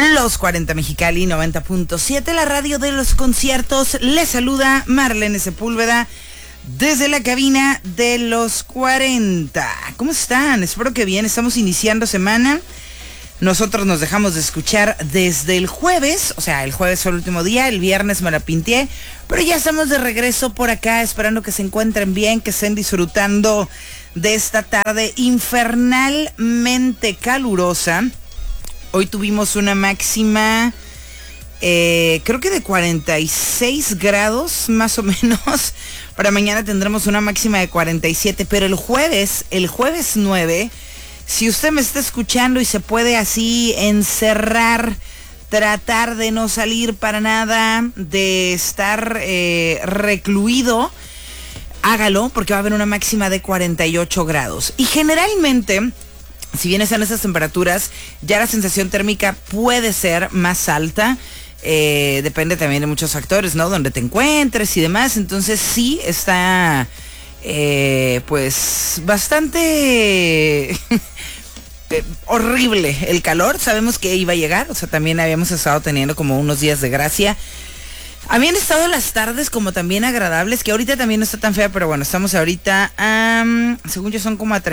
Los 40 Mexicali 90.7, la radio de los conciertos. Les saluda Marlene Sepúlveda desde la cabina de los 40. ¿Cómo están? Espero que bien. Estamos iniciando semana. Nosotros nos dejamos de escuchar desde el jueves, o sea, el jueves fue el último día, el viernes me la pinté, pero ya estamos de regreso por acá, esperando que se encuentren bien, que estén disfrutando de esta tarde infernalmente calurosa. Hoy tuvimos una máxima, creo que de 46 grados, más o menos. Para mañana tendremos una máxima de 47, pero el jueves 9... Si usted me está escuchando y se puede así encerrar, tratar de no salir para nada, de estar recluido, hágalo, porque va a haber una máxima de 48 grados. Y generalmente, si bien están esas temperaturas, ya la sensación térmica puede ser más alta. Depende también de muchos factores, ¿no? Donde te encuentres y demás. Entonces sí está... pues bastante horrible el calor. Sabemos que iba a llegar, o sea, también habíamos estado teniendo como unos días de gracia. Habían estado las tardes como también agradables, que ahorita también no está tan fea, pero bueno, estamos ahorita según yo son como a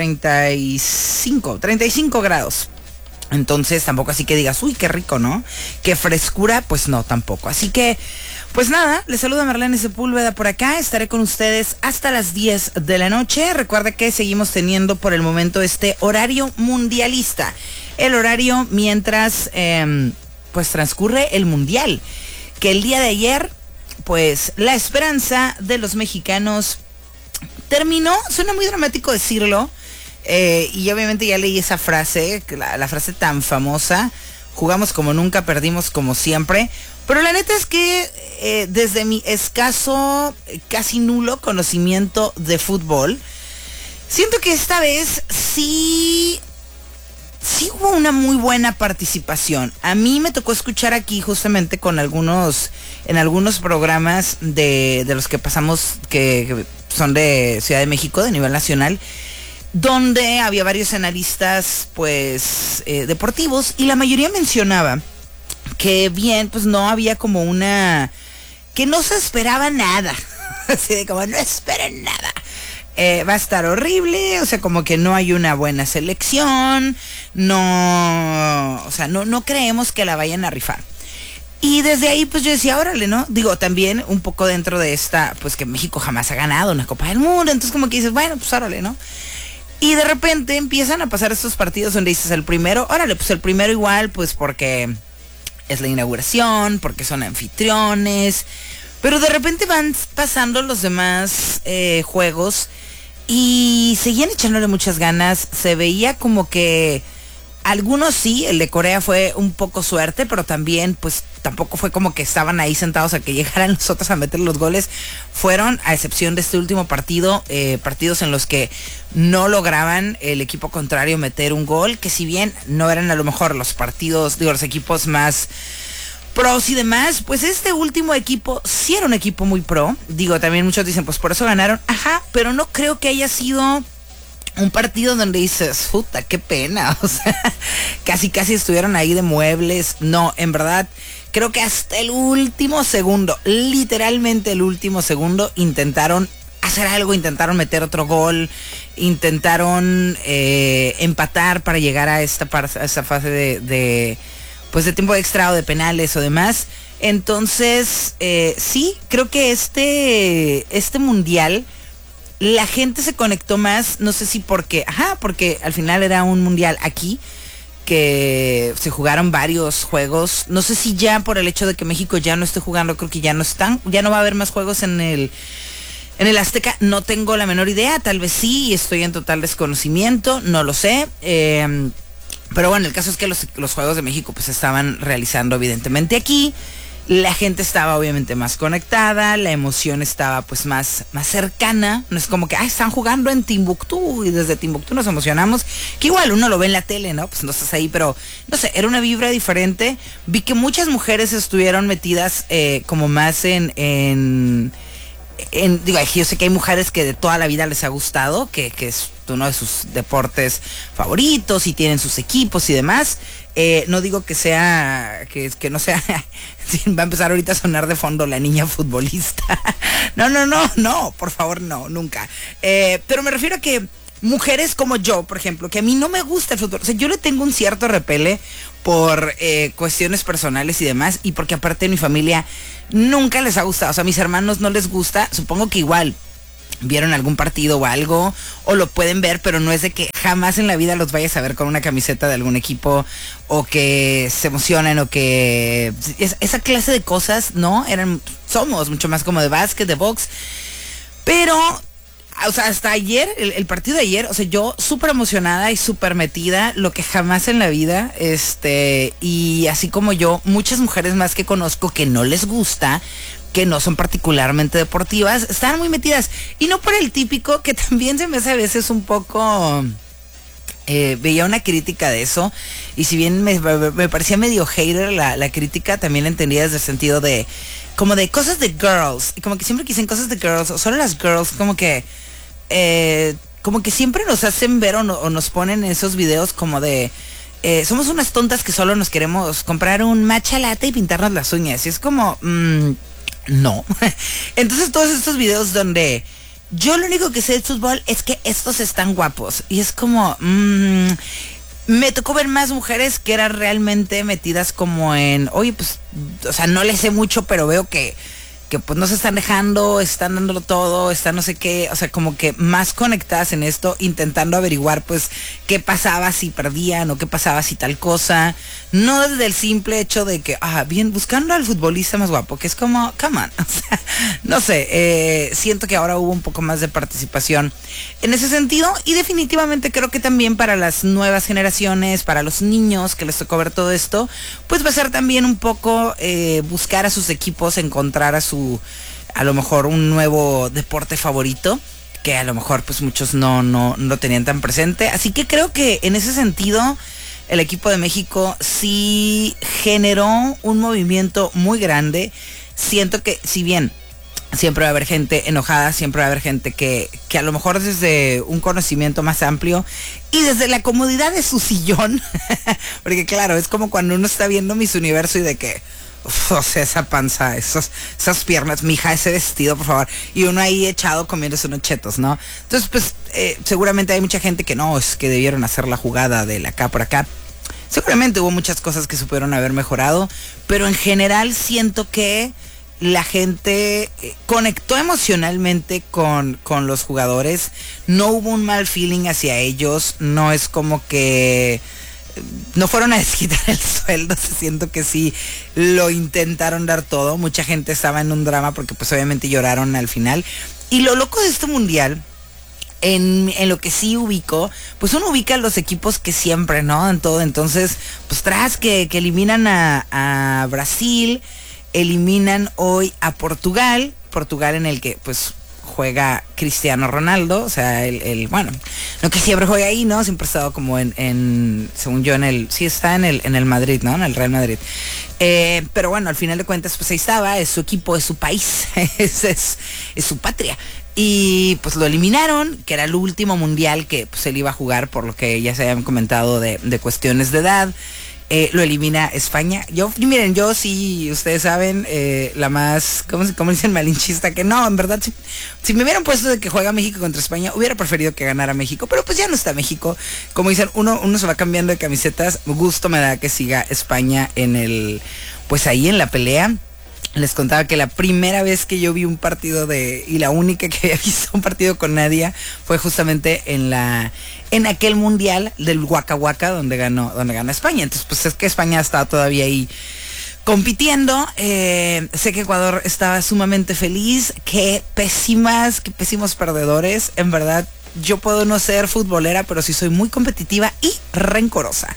35 grados. Entonces tampoco así que digas, uy, qué rico, ¿no? Qué frescura, pues no, tampoco. Así que, pues nada, les saluda Marlene Sepúlveda por acá. Estaré con ustedes hasta las 10 de la noche. Recuerda que seguimos teniendo por el momento este horario mundialista. El horario mientras, pues transcurre el mundial. Que el día de ayer, pues la esperanza de los mexicanos terminó. Suena muy dramático decirlo. Y obviamente ya leí esa frase, la frase tan famosa, jugamos como nunca, perdimos como siempre, pero la neta es que desde mi escaso, casi nulo conocimiento de fútbol, siento que esta vez sí hubo una muy buena participación. A mí me tocó escuchar aquí justamente en algunos programas de los que pasamos, que son de Ciudad de México, de nivel nacional, donde había varios analistas, pues, deportivos, y la mayoría mencionaba que bien, pues no había como que no se esperaba nada, así de como no esperen nada, va a estar horrible, o sea, como que no hay una buena selección, no creemos que la vayan a rifar. Y desde ahí, pues yo decía, órale, ¿no? Digo, también un poco dentro de esta, pues que México jamás ha ganado una Copa del Mundo, entonces como que dices, bueno, pues órale, ¿no? Y de repente empiezan a pasar estos partidos donde dices el primero, órale, pues el primero igual, pues porque es la inauguración, porque son anfitriones, pero de repente van pasando los demás juegos y seguían echándole muchas ganas. Se veía como que algunos sí, el de Corea fue un poco suerte, pero también pues tampoco fue como que estaban ahí sentados a que llegaran los otros a meter los goles. Fueron, a excepción de este último partido, partidos en los que no lograban el equipo contrario meter un gol, que si bien no eran a lo mejor los equipos más pros y demás, pues este último equipo sí era un equipo muy pro. Digo, también muchos dicen, pues por eso ganaron, ajá, pero no creo que haya sido un partido donde dices, puta, qué pena, o sea, casi estuvieron ahí de muebles. No, en verdad, creo que hasta el último segundo, literalmente el último segundo, intentaron hacer algo, intentaron meter otro gol, intentaron empatar para llegar a esta fase de tiempo extra o de penales o demás. Entonces, sí, creo que este mundial la gente se conectó más, no sé si porque al final era un mundial aquí, que se jugaron varios juegos. No sé si ya por el hecho de que México ya no esté jugando, creo que ya no va a haber más juegos en el Azteca, no tengo la menor idea, tal vez sí, estoy en total desconocimiento, no lo sé. Pero bueno, el caso es que los Juegos de México pues se estaban realizando evidentemente aquí. La gente estaba obviamente más conectada, la emoción estaba pues más cercana. No es como que, están jugando en Timbuktu y desde Timbuktu nos emocionamos, que igual uno lo ve en la tele, ¿no? Pues no estás ahí, pero no sé, era una vibra diferente. Vi que muchas mujeres estuvieron metidas como más en digo, yo sé que hay mujeres que de toda la vida les ha gustado, que es uno de sus deportes favoritos y tienen sus equipos y demás. No digo que sea, que no sea, va a empezar ahorita a sonar de fondo la niña futbolista. No, por favor, no, nunca. Pero me refiero a que mujeres como yo, por ejemplo, que a mí no me gusta el fútbol, o sea, yo le tengo un cierto repele por cuestiones personales y demás, y porque aparte de mi familia nunca les ha gustado, o sea, a mis hermanos no les gusta, supongo que igual vieron algún partido o algo, o lo pueden ver, pero no es de que jamás en la vida los vayas a ver con una camiseta de algún equipo, o que se emocionen, o que esa clase de cosas, ¿no? Somos mucho más como de básquet, de box, pero, o sea, hasta ayer, el partido de ayer, o sea, yo súper emocionada y súper metida, lo que jamás en la vida, y así como yo, muchas mujeres más que conozco que no les gusta, que no son particularmente deportivas, están muy metidas. Y no por el típico, que también se me hace a veces un poco... veía una crítica de eso, y si bien me parecía medio hater la crítica, también entendía desde el sentido de... como de cosas de girls, y como que siempre que dicen cosas de girls, o solo las girls, como que siempre nos hacen ver o nos ponen esos videos como de... somos unas tontas que solo nos queremos comprar un matcha latte y pintarnos las uñas. Y es como... no. Entonces todos estos videos donde yo lo único que sé de fútbol es que estos están guapos. Y es como... me tocó ver más mujeres que eran realmente metidas como en... oye, pues, o sea, no le sé mucho, pero veo que pues no se están dejando, están dándolo todo, están no sé qué, o sea, como que más conectadas en esto, intentando averiguar pues qué pasaba si perdían o qué pasaba si tal cosa, no desde el simple hecho de que, bien, buscando al futbolista más guapo, que es como, come on, o sea, no sé, siento que ahora hubo un poco más de participación en ese sentido, y definitivamente creo que también para las nuevas generaciones, para los niños que les tocó ver todo esto, pues va a ser también un poco buscar a sus equipos, encontrar a lo mejor un nuevo deporte favorito, que a lo mejor pues muchos no lo tenían tan presente. Así que creo que en ese sentido el equipo de México sí generó un movimiento muy grande. Siento que si bien siempre va a haber gente enojada, siempre va a haber gente que a lo mejor desde un conocimiento más amplio y desde la comodidad de su sillón, porque claro, es como cuando uno está viendo Miss Universo y de que... o sea, esa panza, esas piernas, mija, ese vestido, por favor. Y uno ahí echado comiéndose unos chetos, ¿no? Entonces, pues, seguramente hay mucha gente que no, es que debieron hacer la jugada de acá por acá. Seguramente hubo muchas cosas que se pudieron haber mejorado, pero en general siento que la gente conectó emocionalmente con los jugadores. No hubo un mal feeling hacia ellos. No es como que... no fueron a desquitar el sueldo, siento que sí lo intentaron dar todo. Mucha gente estaba en un drama porque pues obviamente lloraron al final. Y lo loco de este mundial, en lo que sí ubico, pues uno ubica los equipos que siempre, ¿no? En todo, entonces, pues tras que eliminan a Brasil, eliminan hoy a Portugal en el que pues juega Cristiano Ronaldo, o sea, bueno, no que siempre juega ahí, ¿no? Siempre ha estado como según yo, sí está en el Madrid, ¿no? En el Real Madrid. Pero bueno, al final de cuentas, pues ahí estaba, es su equipo, es su país, es su patria. Y pues lo eliminaron, que era el último mundial que pues él iba a jugar, por lo que ya se habían comentado de cuestiones de edad. Lo elimina España. Miren, yo sí, ustedes saben, la más, ¿cómo dicen? Malinchista, que no, en verdad, si me hubieran puesto de que juega México contra España, hubiera preferido que ganara México, pero pues ya no está México. Como dicen, uno se va cambiando de camisetas. Gusto me da que siga España pues ahí en la pelea. Les contaba que la primera vez que yo vi un partido y la única que había visto un partido con Nadia fue justamente en aquel mundial del Waka Waka donde ganó España. Entonces pues es que España estaba todavía ahí compitiendo. Sé que Ecuador estaba sumamente feliz. Qué pésimos perdedores. En verdad, yo puedo no ser futbolera, pero sí soy muy competitiva y rencorosa.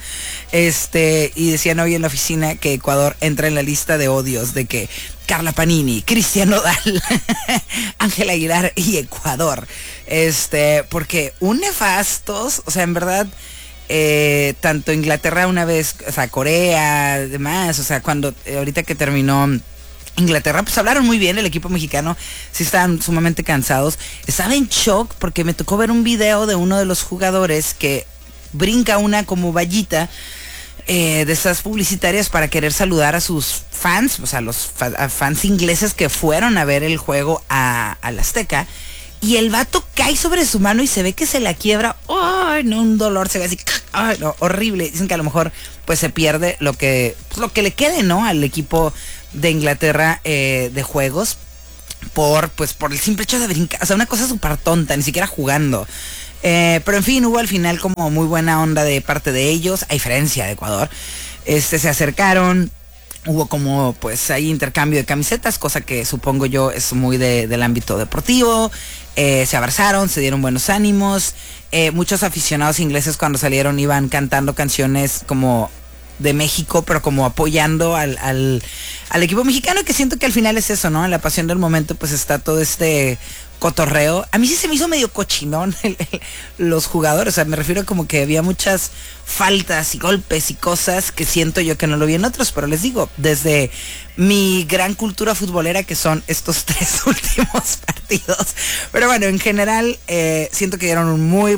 Y decían hoy en la oficina que Ecuador entra en la lista de odios de que Carla Panini, Cristian Nodal, Ángel Aguilar y Ecuador. Porque un nefastos, o sea, en verdad, tanto Inglaterra una vez, o sea, Corea, demás, o sea, cuando ahorita que terminó Inglaterra, pues hablaron muy bien, el equipo mexicano sí estaban sumamente cansados. Estaba en shock porque me tocó ver un video de uno de los jugadores que brinca una como vallita de esas publicitarias para querer saludar a sus fans, o sea, a fans ingleses que fueron a ver el juego al Azteca. Y el vato cae sobre su mano y se ve que se la quiebra. ¡Ay, no! Un dolor, se ve así. ¡Ay, no! Horrible. Dicen que a lo mejor pues se pierde lo que le quede, ¿no? Al equipo de Inglaterra de juegos por el simple hecho de brincar. O sea, una cosa súper tonta, ni siquiera jugando. Pero en fin, hubo al final como muy buena onda de parte de ellos, a diferencia de Ecuador. Se acercaron. Hubo como pues ahí intercambio de camisetas, cosa que supongo yo es muy del ámbito deportivo. Se abrazaron, se dieron buenos ánimos. Muchos aficionados ingleses cuando salieron iban cantando canciones como de México, pero como apoyando al equipo mexicano, que siento que al final es eso, ¿no? En la pasión del momento pues está todo este cotorreo. A mí sí se me hizo medio cochinón los jugadores, o sea, me refiero como que había muchas faltas y golpes y cosas que siento yo que no lo vi en otros, pero les digo, desde mi gran cultura futbolera que son estos 3 últimos partidos, pero bueno, en general siento que dieron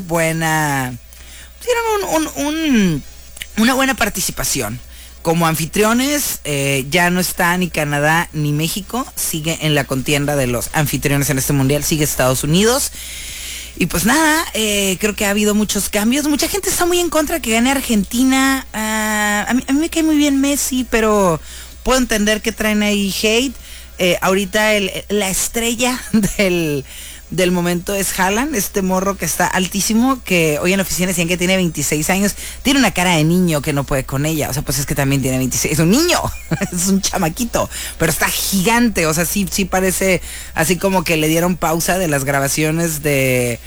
una buena participación. Como anfitriones, ya no está ni Canadá ni México, sigue en la contienda de los anfitriones en este mundial, sigue Estados Unidos. Y pues nada, creo que ha habido muchos cambios. Mucha gente está muy en contra de que gane Argentina. A mí me cae muy bien Messi, pero puedo entender que traen ahí hate. Ahorita la estrella del momento es Haaland, este morro que está altísimo, que hoy en la oficina decían que tiene 26 años, tiene una cara de niño que no puede con ella, o sea, pues es que también tiene 26, es un niño, es un chamaquito, pero está gigante, o sea, sí parece así como que le dieron pausa de las grabaciones de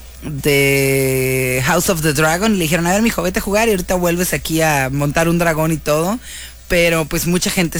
House of the Dragon y le dijeron, a ver, mijo, vete a jugar y ahorita vuelves aquí a montar un dragón y todo, pero pues mucha gente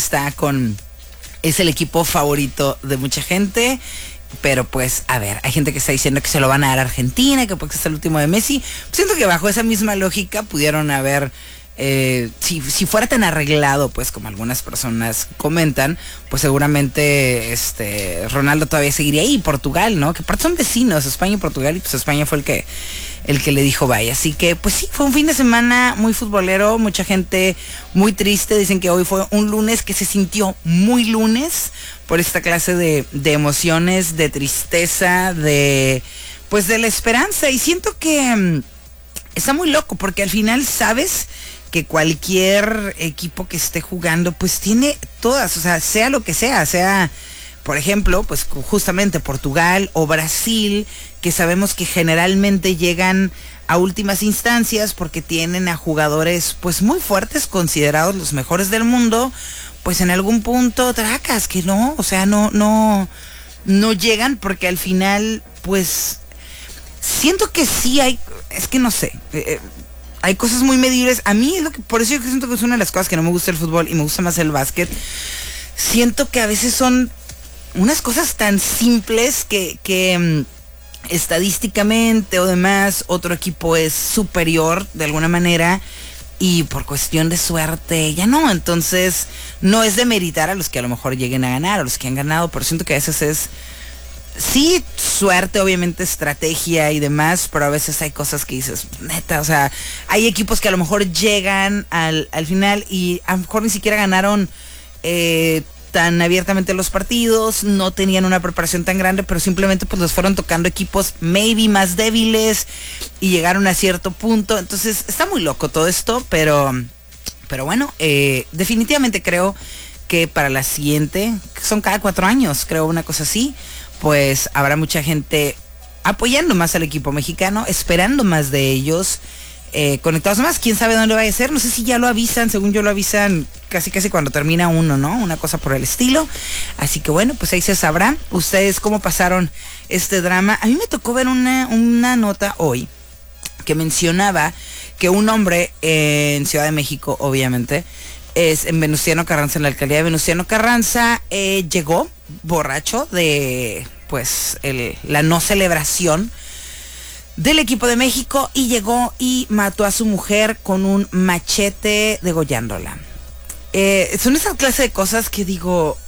es el equipo favorito de mucha gente. Pero pues, a ver, hay gente que está diciendo que se lo van a dar a Argentina, que porque es el último de Messi. Siento que bajo esa misma lógica pudieron haber, si fuera tan arreglado, pues como algunas personas comentan, pues seguramente Ronaldo todavía seguiría ahí, Portugal, ¿no? Que aparte son vecinos, España y Portugal, y pues España fue el que le dijo vaya. Así que pues sí, fue un fin de semana muy futbolero, mucha gente muy triste. Dicen que hoy fue un lunes que se sintió muy lunes por esta clase de emociones, de tristeza, de la esperanza. Y siento que está muy loco porque al final sabes que cualquier equipo que esté jugando pues tiene todas, o sea lo que sea, por ejemplo, pues justamente Portugal o Brasil, que sabemos que generalmente llegan a últimas instancias porque tienen a jugadores pues muy fuertes, considerados los mejores del mundo, pues en algún punto tracas que no, o sea, no llegan porque al final pues siento que sí hay, es que no sé, hay cosas muy medibles. A mí es por eso yo siento que es una de las cosas que no me gusta el fútbol y me gusta más el básquet. Siento que a veces son unas cosas tan simples que estadísticamente o demás otro equipo es superior de alguna manera y por cuestión de suerte ya no. Entonces no es demeritar a los que a lo mejor lleguen a ganar, a los que han ganado, pero siento que a veces es sí suerte, obviamente estrategia y demás, pero a veces hay cosas que dices, neta, o sea, hay equipos que a lo mejor llegan al final y a lo mejor ni siquiera ganaron tan abiertamente los partidos, no tenían una preparación tan grande, pero simplemente pues los fueron tocando equipos maybe más débiles y llegaron a cierto punto. Entonces está muy loco todo esto, pero bueno, definitivamente creo que para la siguiente, que son cada 4 años, creo una cosa así, pues habrá mucha gente apoyando más al equipo mexicano, esperando más de ellos, conectados más. Quién sabe dónde va a ser, no sé si ya lo avisan, según yo lo avisan casi cuando termina uno, ¿no? Una cosa por el estilo. Así que bueno, pues ahí se sabrá. Ustedes cómo pasaron este drama. A mí me tocó ver una nota hoy que mencionaba que un hombre en Ciudad de México, obviamente, es en Venustiano Carranza, en la alcaldía de Venustiano Carranza, llegó borracho de pues la no celebración del equipo de México y llegó y mató a su mujer con un machete degollándola. Son esa clase de cosas que digo,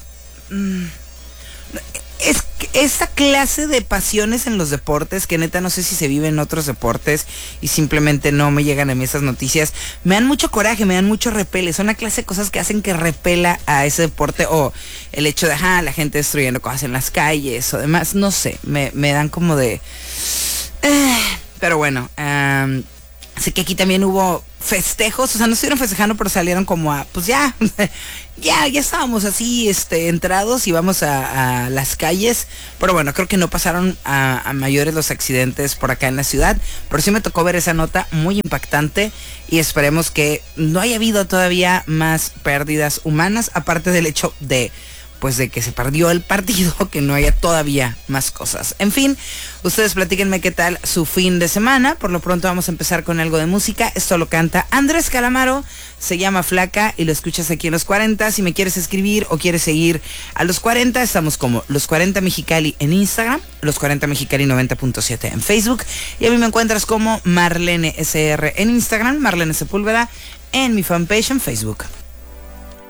es esa clase de pasiones en los deportes, que neta no sé si se vive en otros deportes y simplemente no me llegan a mí esas noticias, me dan mucho coraje, me dan mucho repele. Son una clase de cosas que hacen que repela a ese deporte, o el hecho de la gente destruyendo cosas en las calles o demás, no sé, me dan como de... pero bueno, sé que aquí también hubo festejos, o sea, no estuvieron festejando, pero salieron como a, pues ya estábamos así, entrados y vamos a las calles, pero bueno, creo que no pasaron a mayores los accidentes por acá en la ciudad, pero sí me tocó ver esa nota muy impactante y esperemos que no haya habido todavía más pérdidas humanas, aparte del hecho de que se perdió el partido, que no haya todavía más cosas. En fin, ustedes platíquenme qué tal su fin de semana. Por lo pronto vamos a empezar con algo de música. Esto lo canta Andrés Calamaro, se llama Flaca y lo escuchas aquí en Los 40. Si me quieres escribir o quieres seguir a Los 40, estamos como Los 40 Mexicali en Instagram, Los 40 Mexicali 90.7 en Facebook, y a mí me encuentras como Marlene SR en Instagram, Marlene Sepúlveda en mi fanpage en Facebook.